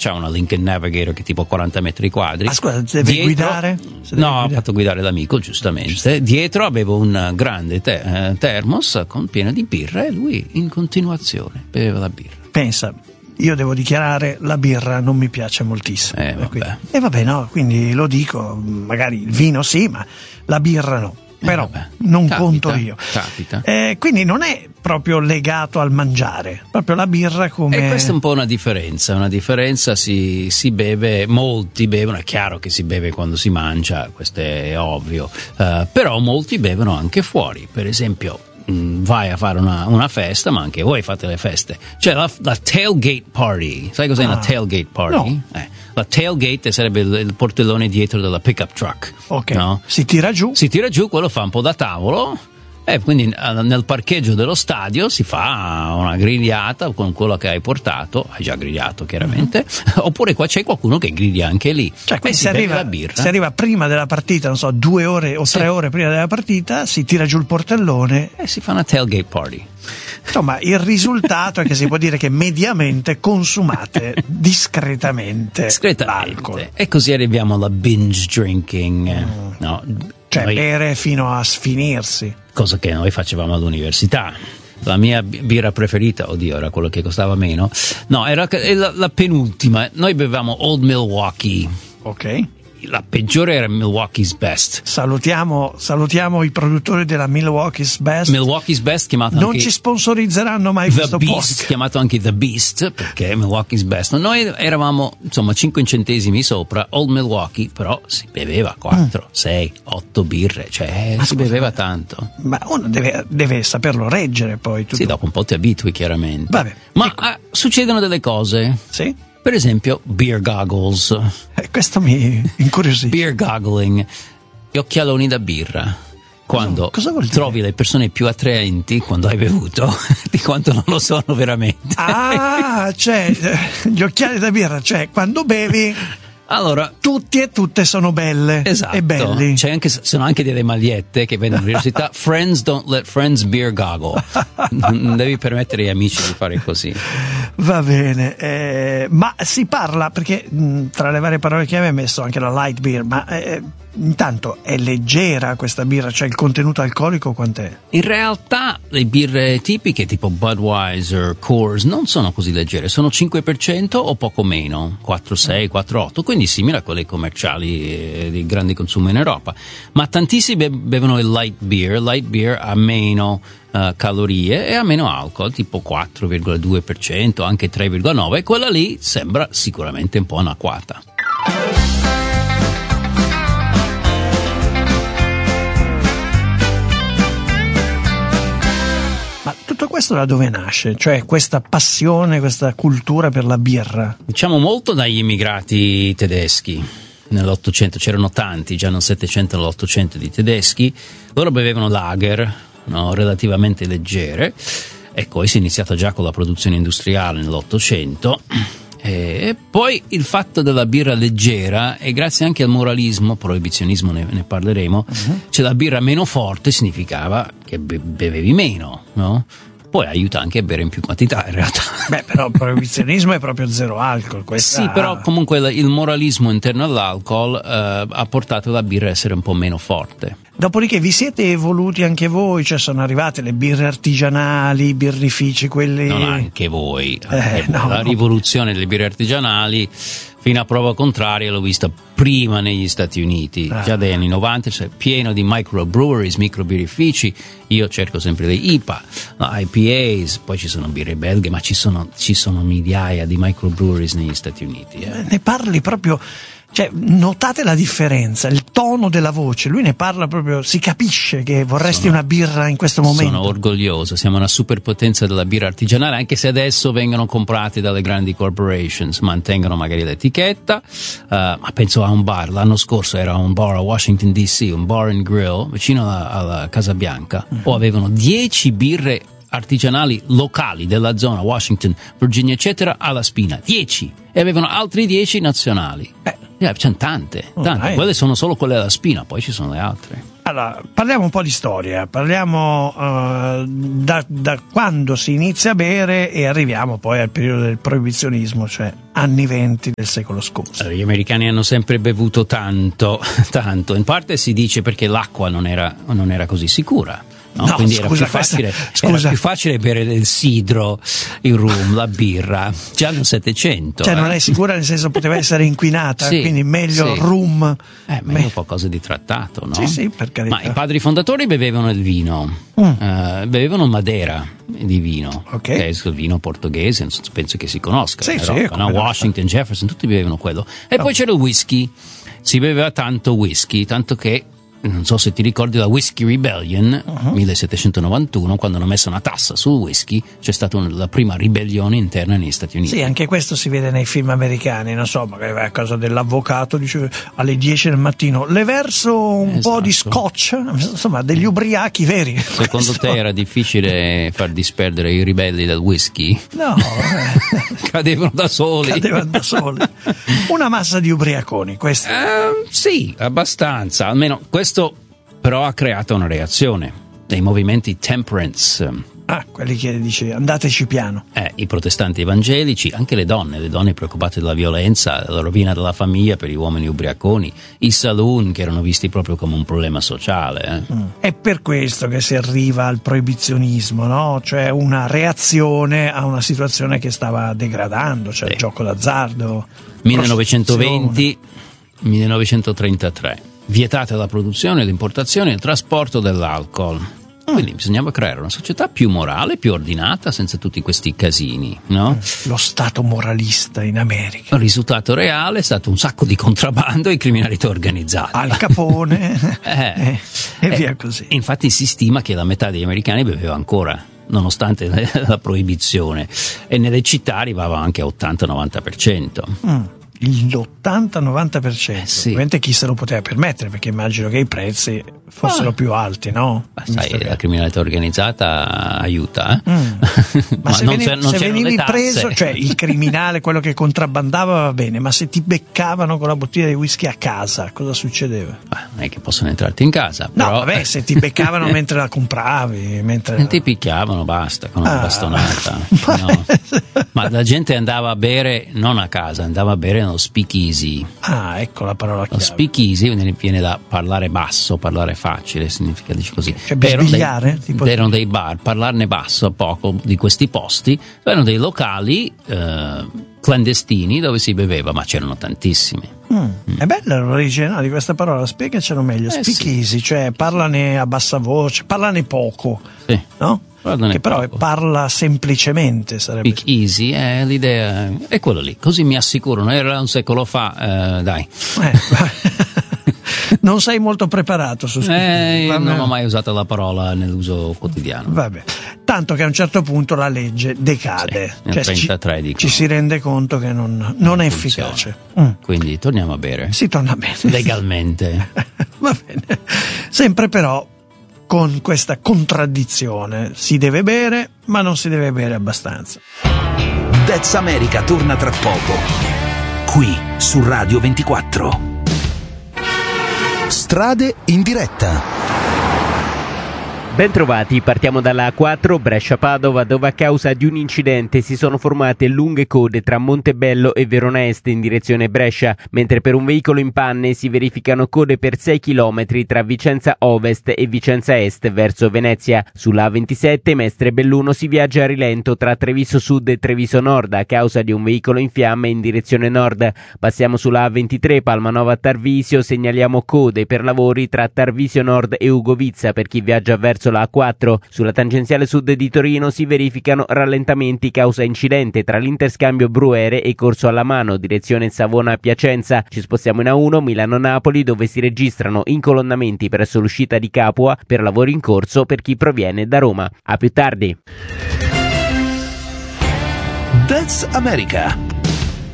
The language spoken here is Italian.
c'ha una Lincoln Navigator che è tipo 40 metri quadri. Ah, scusa, deve guidare? Ha fatto guidare l'amico, giustamente. Dietro avevo un grande termos con pieno di birra e lui in continuazione beveva la birra. Pensa, io devo dichiarare, la birra non mi piace moltissimo. Vabbè. No, quindi lo dico, magari il vino sì, ma la birra no. Però non conto io. Capita. Quindi non è proprio legato al mangiare, proprio la birra come... E questa è un po' una differenza, si beve, molti bevono, è chiaro che si beve quando si mangia, questo è ovvio, però molti bevono anche fuori, per esempio vai a fare una festa, ma anche voi fate le feste, c'è la tailgate party, sai cos'è una tailgate party? No. La tailgate sarebbe il portellone dietro della pickup truck. Ok, no? Si tira giù, quello fa un po' da tavolo. E quindi nel parcheggio dello stadio si fa una grigliata con quello che hai portato, hai già grigliato chiaramente, oppure qua c'è qualcuno che griglia anche lì. Cioè, quindi si arriva prima della partita, non so, 2 ore o 3 ore prima della partita, si tira giù il portellone e si fa una tailgate party. Insomma, il risultato è che si può dire che mediamente consumate discretamente l'alcol. E così arriviamo alla binge drinking. No, cioè bere fino a sfinirsi. Cosa che noi facevamo all'università. La mia birra preferita, era quello che costava meno. No, era la penultima. Noi bevevamo Old Milwaukee. Ok. La peggiore era Milwaukee's Best. Salutiamo i produttori della Milwaukee's Best. Milwaukee's Best chiamato non anche ci sponsorizzeranno mai questo podcast. Chiamato anche The Beast, perché Milwaukee's Best. Noi eravamo 5 centesimi sopra Old Milwaukee, però si beveva 4, 6, 8 birre, cioè si beveva tanto. Ma uno deve saperlo reggere poi. Tutto. Sì, dopo un po' ti abitui chiaramente. Vabbè. Ma succedono delle cose. Sì? Per esempio, beer goggles. Questo mi incuriosisce. Beer goggling, gli occhialoni da birra. Quando cosa vuol dire? Trovi le persone più attraenti quando hai bevuto di quanto non lo sono veramente. Ah, cioè, gli occhiali da birra, cioè quando bevi... Allora, tutti e tutte sono belle e belli. Sono anche delle magliette che vedono all'università. Friends don't let friends beer goggle. Non devi permettere agli amici di fare così. Va bene, ma si parla, perché tra le varie parole che avevi messo anche la light beer, ma intanto è leggera questa birra, cioè il contenuto alcolico quant'è? In realtà le birre tipiche tipo Budweiser, Coors non sono così leggere, sono 5% o poco meno, 4,6, 4,8, quindi simile a quelle commerciali di grande consumo in Europa. Ma tantissimi bevono il light beer ha meno calorie e ha meno alcol, tipo 4,2%, anche 3,9%, e quella lì sembra sicuramente un po' anacquata. Ma tutto questo da dove nasce? Cioè questa passione, questa cultura per la birra? Diciamo molto dagli immigrati tedeschi. Nell'Ottocento c'erano tanti, già nel Settecento e nell'Ottocento di tedeschi. Loro bevevano lager, relativamente leggere, e poi si è iniziato già con la produzione industriale nell'Ottocento. E poi il fatto della birra leggera, e grazie anche al moralismo, proibizionismo ne parleremo, cioè la birra meno forte significava che bevevi meno, no? Poi aiuta anche a bere in più quantità in realtà. Beh, però il proibizionismo è proprio zero alcol. Sì, però comunque il moralismo interno all'alcol ha portato la birra a essere un po' meno forte. Dopodiché vi siete evoluti anche voi, cioè sono arrivate le birre artigianali, i birrifici, quelli... Non anche voi. La rivoluzione delle birre artigianali, fino a prova contraria, l'ho vista prima negli Stati Uniti. Già dagli anni 90 c'è pieno di microbreweries, microbirrifici. Io cerco sempre le IPA, IPAs, poi ci sono birre belghe, ma ci sono migliaia di microbreweries negli Stati Uniti. Ne parli proprio... Cioè, notate la differenza, il tono della voce, lui ne parla proprio, si capisce che vorresti una birra in questo momento. Sono orgoglioso, siamo una superpotenza della birra artigianale, anche se adesso vengono comprati dalle grandi corporations, mantengono magari l'etichetta, ma penso a un bar, l'anno scorso era un bar a Washington DC, un bar and grill, vicino alla Casa Bianca, avevano 10 birre artigianali locali della zona, Washington, Virginia eccetera, alla spina, 10, e avevano altri 10 nazionali. C'è tante, quelle sono solo quelle alla spina, poi ci sono le altre. Allora, parliamo un po' di storia, parliamo da quando si inizia a bere e arriviamo poi al periodo del proibizionismo, cioè anni 20 del secolo scorso. Allora, gli americani hanno sempre bevuto tanto, in parte si dice perché l'acqua non era così sicura. No, quindi scusa, era più facile bere del sidro, il rum, la birra, già nel 700. Cioè non è sicura, nel senso poteva essere inquinata, sì, quindi meglio sì. rum. Meglio qualcosa di trattato, no? Sì, per carità. Ma i padri fondatori bevevano il vino, bevevano Madera di vino, okay. Che è il vino portoghese, penso che si conosca. Sì, no? Washington, Jefferson, tutti bevevano quello. E poi c'era il whisky, si beveva tanto whisky, tanto che non so se ti ricordi la Whisky Rebellion 1791, quando hanno messo una tassa sul whisky, c'è stata la prima ribellione interna negli Stati Uniti. Sì, anche questo si vede nei film americani, non so, magari a casa dell'avvocato dice alle 10 del mattino le verso un po' di scotch, insomma degli ubriachi veri. Secondo te era difficile far disperdere i ribelli del whisky? No, cadevano da soli. Una massa di ubriaconi, questo. Sì, abbastanza, almeno questo però ha creato una reazione dei movimenti temperance. Quelli che dice andateci piano. I protestanti evangelici, anche le donne preoccupate della violenza, della rovina della famiglia per gli uomini ubriaconi, i saloon che erano visti proprio come un problema sociale. È per questo che si arriva al proibizionismo, no? Cioè una reazione a una situazione che stava degradando, cioè il gioco d'azzardo. 1933. Vietata la produzione, l'importazione e il trasporto dell'alcol. Quindi bisognava creare una società più morale, più ordinata, senza tutti questi casini, no? Lo Stato moralista in America. Il risultato reale è stato un sacco di contrabbando e criminalità organizzata. Al Capone e via così. Infatti si stima che la metà degli americani beveva ancora, nonostante la proibizione, e nelle città arrivava anche a 80-90%. L'80-90%. Sì. Ovviamente chi se lo poteva permettere, perché immagino che i prezzi fossero più alti, no? Sai, la criminalità organizzata aiuta, ma se venivi preso, cioè il criminale, quello che contrabbandava va bene, ma se ti beccavano con la bottiglia di whisky a casa, cosa succedeva? Non è che possono entrarti in casa, no, però... vabbè, se ti beccavano mentre la compravi, mentre ti picchiavano, basta, con una bastonata. No. Ma la gente andava a bere non a casa, andava a bere nello speakeasy. Ecco la parola chiave. Lo speakeasy viene da parlare basso, parlare facile, significa dici così. Cioè bisbigliare? Erano dei bar, parlarne basso a poco di questi posti, erano dei locali clandestini dove si beveva, ma c'erano tantissimi. È bella l'originale di questa parola, spiegacelo meglio. Speakeasy, sì. Cioè parlane a bassa voce, parlane poco, sì. No? Che però poco. Parla semplicemente, sarebbe. Speak easy, l'idea è quello lì, così mi assicurano, era un secolo fa, dai. Non sei molto preparato su speakeasy. Non ho mai usato la parola nell'uso quotidiano. Vabbè. Tanto che a un certo punto la legge decade, sì, nel 33 ci si rende conto che non è efficace. Quindi torniamo a bere. Si torna bene. Legalmente. Va bene. Sempre però con questa contraddizione: si deve bere, ma non si deve bere abbastanza. That's America torna tra poco, qui su Radio 24. Strade in diretta. Bentrovati, partiamo dalla A4 Brescia-Padova, dove a causa di un incidente si sono formate lunghe code tra Montebello e Verona Est in direzione Brescia, mentre per un veicolo in panne si verificano code per 6 km tra Vicenza Ovest e Vicenza Est verso Venezia. Sulla A27 Mestre Belluno si viaggia a rilento tra Treviso Sud e Treviso Nord a causa di un veicolo in fiamme in direzione nord. Passiamo sulla A23 Palmanova Tarvisio, segnaliamo code per lavori tra Tarvisio Nord e Ugovizza per chi viaggia verso la A4. Sulla tangenziale sud di Torino si verificano rallentamenti causa incidente tra l'interscambio Bruere e Corso alla Mano, direzione Savona-Piacenza. Ci spostiamo in A1 Milano-Napoli, dove si registrano incolonnamenti presso l'uscita di Capua per lavori in corso per chi proviene da Roma. A più tardi. That's America.